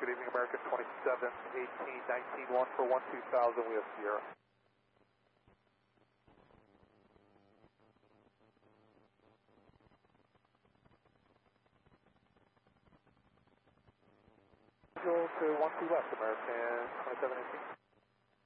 Good evening, American 27, 18, 19, 1 for 12000, we have Sierra. To 12 West, American 27, 18.